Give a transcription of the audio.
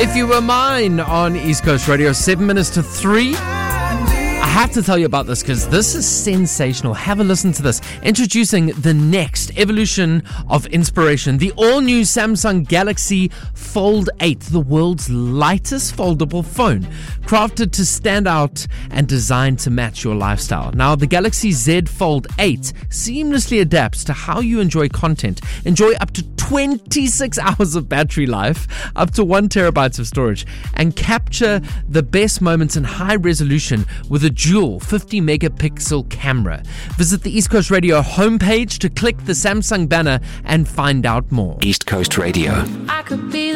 If You Were Mine on East Coast Radio, 7 minutes to 3. I have to tell you about this because this is sensational. Have a listen to this. Introducing the next evolution of inspiration, the all-new Samsung Galaxy Fold 8, the world's lightest foldable phone, crafted to stand out and designed to match your lifestyle. Now, the Galaxy Z Fold 8 seamlessly adapts to how you enjoy content. Enjoy up to 26 hours of battery life, up to 1 terabyte of storage, and capture the best moments in high resolution with a dual 50 megapixel camera. Visit the East Coast Radio homepage to click the Samsung banner and find out more. East Coast Radio. I could be